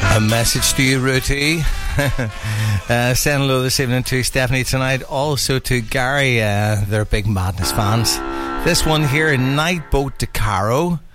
A message to you, Ruti. Saying hello this evening to Stephanie tonight. Also to Gary. They're big Madness fans. This one here, Night Boat to Cairo.